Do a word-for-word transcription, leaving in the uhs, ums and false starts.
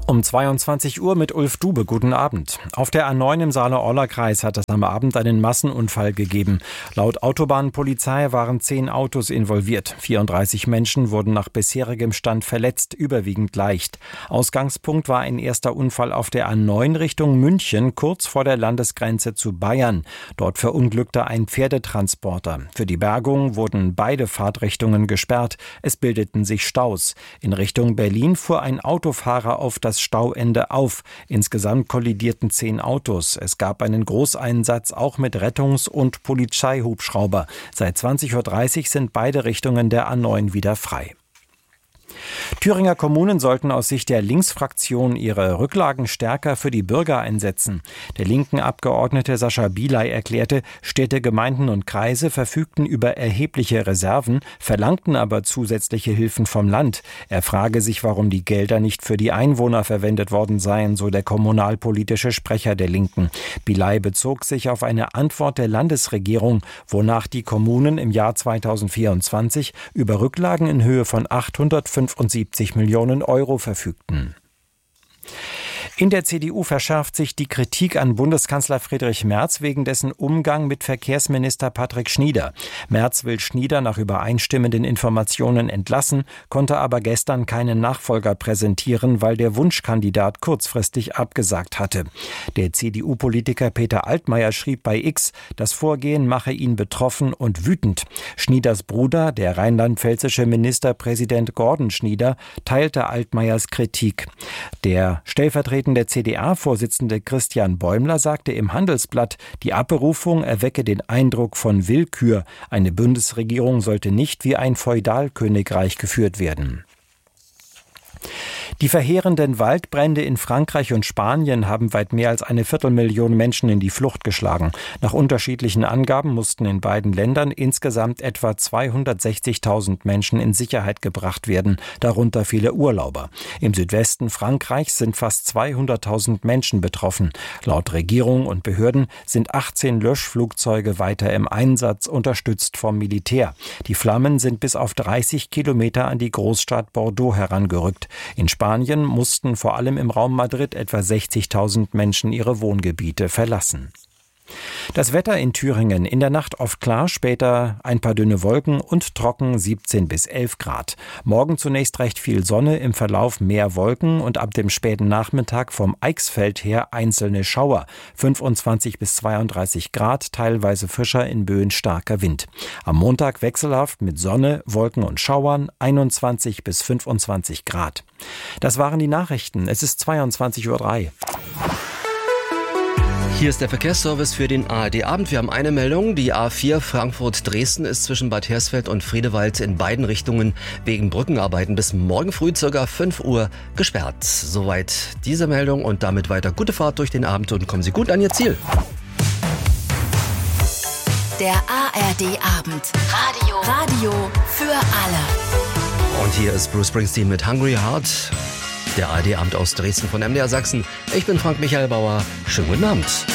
Um zweiundzwanzig Uhr mit Ulf Dube. Guten Abend. Auf der A neun im Saale-Orla-Kreis hat es am Abend einen Massenunfall gegeben. Laut Autobahnpolizei waren zehn Autos involviert. vierunddreißig Menschen wurden nach bisherigem Stand verletzt, überwiegend leicht. Ausgangspunkt war ein erster Unfall auf der A neun Richtung München, kurz vor der Landesgrenze zu Bayern. Dort verunglückte ein Pferdetransporter. Für die Bergung wurden beide Fahrtrichtungen gesperrt. Es bildeten sich Staus. In Richtung Berlin fuhr ein Autofahrer auf das Stauende auf. Insgesamt kollidierten zehn Autos. Es gab einen Großeinsatz auch mit Rettungs- und Polizeihubschrauber. Seit zwanzig Uhr dreißig sind beide Richtungen der A neun wieder frei. Thüringer Kommunen sollten aus Sicht der Linksfraktion ihre Rücklagen stärker für die Bürger einsetzen. Der linken Abgeordnete Sascha Bielay erklärte, Städte, Gemeinden und Kreise verfügten über erhebliche Reserven, verlangten aber zusätzliche Hilfen vom Land. Er frage sich, warum die Gelder nicht für die Einwohner verwendet worden seien, so der kommunalpolitische Sprecher der Linken. Bielay bezog sich auf eine Antwort der Landesregierung, wonach die Kommunen im Jahr zweitausendvierundzwanzig über Rücklagen in Höhe von achthundertfünfundsiebzig Millionen Euro verfügten. In der C D U verschärft sich die Kritik an Bundeskanzler Friedrich Merz wegen dessen Umgang mit Verkehrsminister Patrick Schnieder. Merz will Schnieder nach übereinstimmenden Informationen entlassen, konnte aber gestern keinen Nachfolger präsentieren, weil der Wunschkandidat kurzfristig abgesagt hatte. Der C D U-Politiker Peter Altmaier schrieb bei X, das Vorgehen mache ihn betroffen und wütend. Schnieders Bruder, der rheinland-pfälzische Ministerpräsident Gordon Schnieder, teilte Altmaiers Kritik. Der stellvertretende Der C D A-Vorsitzende Christian Bäumler sagte im Handelsblatt, die Abberufung erwecke den Eindruck von Willkür. Eine Bundesregierung sollte nicht wie ein Feudalkönigreich geführt werden. Die verheerenden Waldbrände in Frankreich und Spanien haben weit mehr als eine Viertelmillion Menschen in die Flucht geschlagen. Nach unterschiedlichen Angaben mussten in beiden Ländern insgesamt etwa zweihundertsechzigtausend Menschen in Sicherheit gebracht werden, darunter viele Urlauber. Im Südwesten Frankreichs sind fast zweihunderttausend Menschen betroffen. Laut Regierung und Behörden sind achtzehn Löschflugzeuge weiter im Einsatz, unterstützt vom Militär. Die Flammen sind bis auf dreißig Kilometer an die Großstadt Bordeaux herangerückt. In Spanien mussten vor allem im Raum Madrid etwa sechzigtausend Menschen ihre Wohngebiete verlassen. Das Wetter in Thüringen: in der Nacht oft klar, später ein paar dünne Wolken und trocken, siebzehn bis elf Grad. Morgen zunächst recht viel Sonne, im Verlauf mehr Wolken und ab dem späten Nachmittag vom Eichsfeld her einzelne Schauer. fünfundzwanzig bis zweiunddreißig Grad, teilweise frischer, in Böen starker Wind. Am Montag wechselhaft mit Sonne, Wolken und Schauern, einundzwanzig bis fünfundzwanzig Grad. Das waren die Nachrichten. Es ist zweiundzwanzig Uhr drei. Hier ist der Verkehrsservice für den A R D-Abend. Wir haben eine Meldung. Die A vier Frankfurt-Dresden ist zwischen Bad Hersfeld und Friedewald in beiden Richtungen wegen Brückenarbeiten bis morgen früh ca. fünf Uhr gesperrt. Soweit diese Meldung und damit weiter gute Fahrt durch den Abend und kommen Sie gut an Ihr Ziel. Der A R D-Abend. Radio. Radio für alle. Und hier ist Bruce Springsteen mit Hungry Heart. Der A R D-Abend aus Dresden von M D R Sachsen. Ich bin Frank Michael Bauer. Schönen guten Abend.